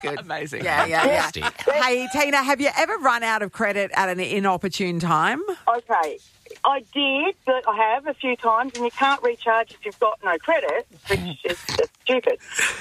Good. Amazing. Yeah. Hey, Tina, have you ever run out of credit at an inopportune time? Okay, I did, but I have a few times, and you can't recharge if you've got no credit, which is just stupid.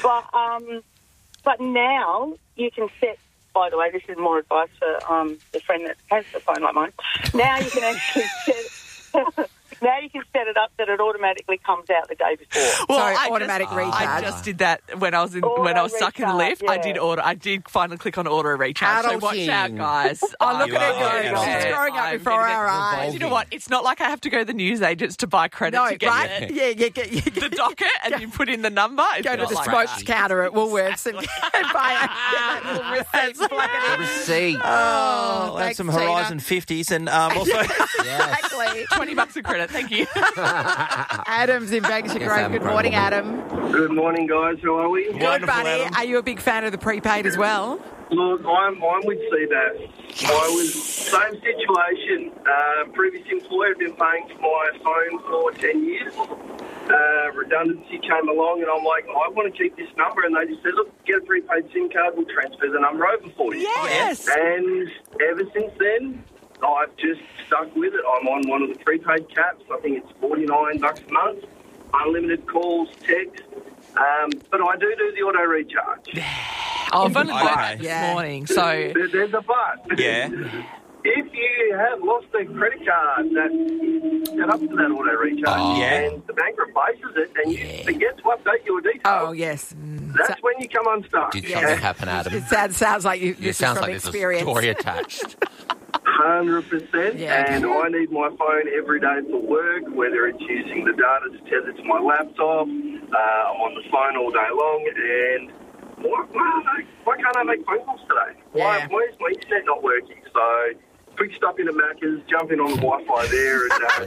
But now you can set. By the way, this is more advice for the friend that has a phone like mine. Now you can actually set. Now you can set it up that it automatically comes out the day before. Well, automatic recharge. I just did that when I was stuck in the lift. Yeah. I did finally click on auto recharge. So watch out, guys. Oh, look at are her go. She's growing up before our eyes. You know what? It's not like I have to go to the newsagents to buy credit No, to get right? Yeah, the docket and you put in the number. It's Go to not the like smoked that. counter at Woolworths and buy a little receipt. Plug it in. Receipt. Oh, Have thanks, some Tina. Horizon 50s and also... Exactly. $20 of credit, thank you. Adam's in Banksia Grove. Adam, Good morning, Adam. Good morning, guys. How are we? Good, Wonderful, buddy. Adam. Are you a big fan of the prepaid as well? Look, I'm with CBAS. I was same situation. Previous employer had been paying for my phone for 10 years. Redundancy came along, and I'm like, I want to keep this number. And they just said, look, get a prepaid SIM card. We'll transfer the number over for you. Yes. And ever since then, I've just stuck with it. I'm on one of the prepaid caps. I think it's $49 a month. Unlimited calls, text. But I do the auto recharge. I've only learned Okay. that this morning, so... There's a but. Yeah. If you have lost a credit card that's set up for that auto recharge and the bank replaces it and you forget to update your details, Oh, yes. that's when you come unstuck. Did something happen, Adam? It sounds like you. It This sounds is from like there's a experience. story attached. 100%. Yeah. And I need my phone every day for work, whether it's using the data to tether to my laptop. I'm on the phone all day long. And why can't I make phone calls today? Yeah. Why is my internet not working? So quick stop into Macca's, jump in on the Wi-Fi there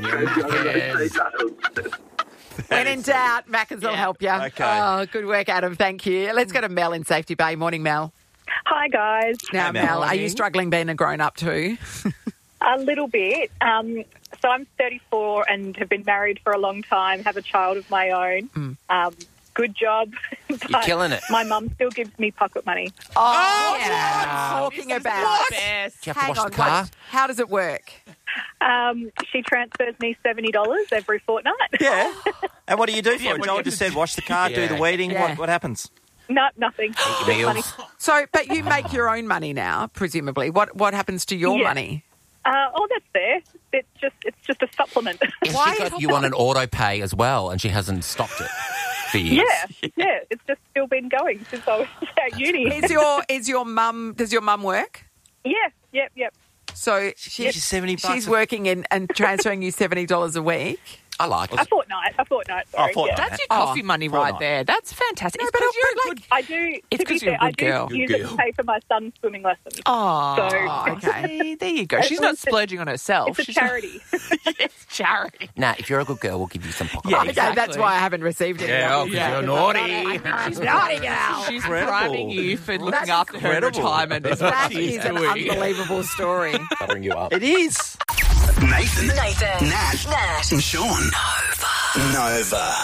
and When in doubt, Macca's will help you. Okay. Oh, good work, Adam. Thank you. Let's go to Mel in Safety Bay. Morning, Mel. Hi, guys. Now, Hi, Mel. Mel, are you struggling being a grown-up too? A little bit. So I'm 34 and have been married for a long time, have a child of my own. Good job. You're killing it. My mum still gives me pocket money. Oh, yeah. Talking about. Best. Do you have to Hang wash on, the car? wait. How does it work? She transfers me $70 every fortnight. Yeah. And what do you do for Yeah, it? what Joel do you just do? said wash the car, do Yeah. the weeding. Yeah. What happens? No, nothing. Meals. So, but you make your own money now, presumably. What happens to your Yeah. money? That's there. It's just a supplement. Has Why she got is- you on an auto pay as well, and she hasn't stopped it for years? Yeah. It's just still been going since I was at uni. Does your mum work? Yeah. Yep. So She's $70. she's working in and transferring you $70 a week. I like it. A fortnight. Sorry. fortnight. Yeah. That's your coffee money right there. That's fantastic. No, It's but 'cause you're but a like- good... I do. It's to be 'cause you're a fair, I good girl. do use it to pay for my son's swimming lessons. Oh, So- Okay. See, there you go. She's not splurging on herself. It's a She's not- charity. It's charity. Nah, if you're a good girl, we'll give you some pocket Yeah, money. Okay, that's Exactly. why I haven't received it. you're naughty. She's naughty girl. She's Incredible. priming you for looking That's after her in incredible. retirement. Is what That she's is an doing. unbelievable story. Buttering you up. It is. Nathan, Nat, and Sean. Nova.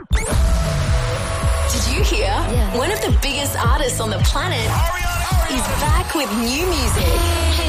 Did you hear? One of the biggest artists on the planet is back with new music.